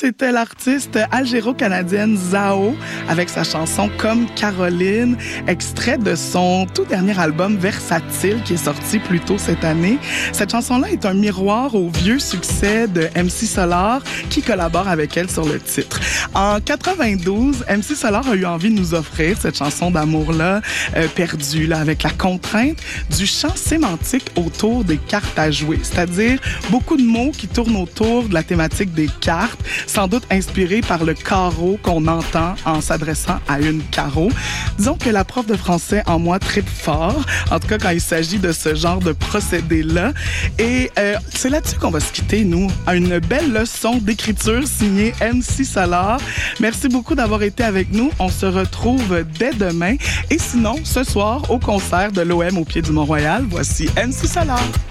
c'était l'artiste algéro-canadienne Zao avec sa chanson Comme Caroline, extrait de son tout dernier album Versatile qui est sorti plus tôt cette année. Cette chanson-là est un miroir au vieux succès de MC Solar qui collabore avec elle sur le titre. En 92, MC Solar a eu envie de nous offrir cette chanson d'amour-là, perdue, là, avec la contrainte du champ sémantique autour des cartes à jouer, c'est-à-dire beaucoup de mots qui tournent autour de la thématique des cartes, sans doute inspirés par le carreau qu'on entend en s'adressant à une carreau. Disons que la prof de français en moi tripe fort, en tout cas quand il s'agit de ce genre de procédé-là. Et c'est là-dessus qu'on va se quitter, nous, à une belle leçon d'écriture signée MC Solar. Merci beaucoup d'avoir été avec nous. On se retrouve dès demain. Et sinon, ce soir, au concert de l'OM au pied du Mont-Royal, voici MC Solar.